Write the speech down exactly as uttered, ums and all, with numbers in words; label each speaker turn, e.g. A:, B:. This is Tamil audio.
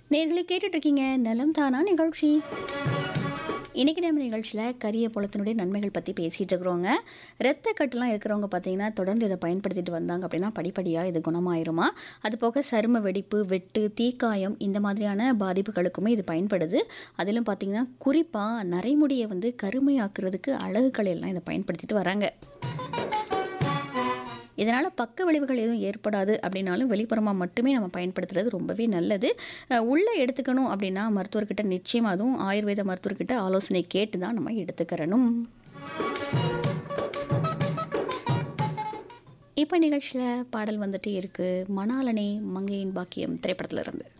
A: நேர்களை கேட்டுட்டு இருக்கீங்க நலம் தானா நிகழ்ச்சி. இன்றைக்கி நம்ம நிகழ்ச்சியில் கரிய புலத்தினுடைய நன்மைகள் பற்றி பேசிகிட்டு இருக்கிறோங்க. இரத்த கட்டுலாம் இருக்கிறவங்க பார்த்தீங்கன்னா தொடர்ந்து இதை பயன்படுத்திட்டு வந்தாங்க அப்படின்னா படிப்படியாக இது குணமாயிருமா. அது போக சரும வெடிப்பு, வெட்டு, தீக்காயம் இந்த மாதிரியான பாதிப்புகளுக்குமே இது பயன்படுது. அதிலும் பார்த்தீங்கன்னா குறிப்பாக நரைமுடியை வந்து கருமையாக்குறதுக்கு அழகுகள் எல்லாம் இதை பயன்படுத்திட்டு வராங்க. இதனால் பக்க விளைவுகள் எதுவும் ஏற்படாது அப்படின்னாலும் வெளிப்புறமாக மட்டுமே நம்ம பயன்படுத்துறது ரொம்பவே நல்லது. அஹ் உள்ளே எடுத்துக்கணும் அப்படின்னா மருத்துவர்கிட்ட நிச்சயம், அதுவும் ஆயுர்வேத மருத்துவர்கிட்ட ஆலோசனை கேட்டு தான் நம்ம எடுத்துக்கிறணும். இப்போ நிகழ்ச்சியில் பாடல் வந்துட்டே இருக்கு. மணாலனே மங்கையின் பாக்கியம் திரைப்படத்துல இருந்து.